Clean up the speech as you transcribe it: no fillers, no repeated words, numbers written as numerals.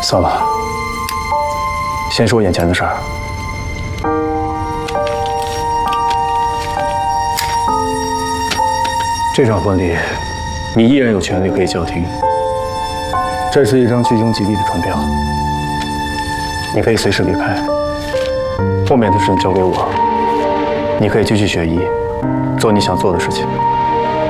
算了，先说眼前的事儿。这场婚礼，你依然有权利可以叫停。这是一张虚情极利的传票，你可以随时离开。后面的事交给我，你可以继续学医，做你想做的事情。